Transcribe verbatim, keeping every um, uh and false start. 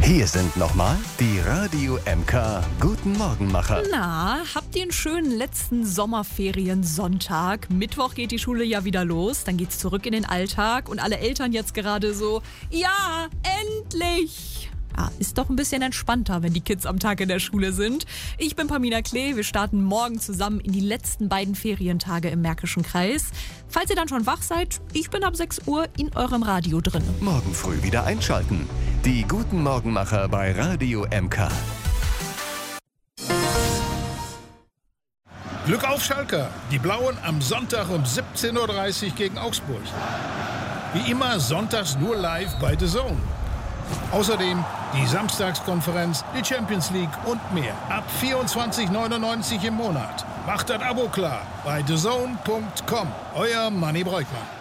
Hier sind nochmal die Radio M K Guten Morgenmacher. Na, habt ihr einen schönen letzten Sommerferien-Sonntag? Mittwoch geht die Schule ja wieder los, dann geht's zurück in den Alltag und alle Eltern jetzt gerade so, ja, endlich! Ja, ist doch ein bisschen entspannter, wenn die Kids am Tag in der Schule sind. Ich bin Pamina Klee, wir starten morgen zusammen in die letzten beiden Ferientage im Märkischen Kreis. Falls ihr dann schon wach seid, ich bin ab sechs Uhr in eurem Radio drin. Morgen früh wieder einschalten. Die Guten Morgenmacher bei Radio M K. Glück auf, Schalker! Die Blauen am Sonntag um siebzehn Uhr dreißig gegen Augsburg. Wie immer sonntags nur live bei The Zone. Außerdem die Samstagskonferenz, die Champions League und mehr. Ab vierundzwanzig neunundneunzig im Monat. Macht das Abo klar bei the zone punkt com. Euer Manni Breukmann.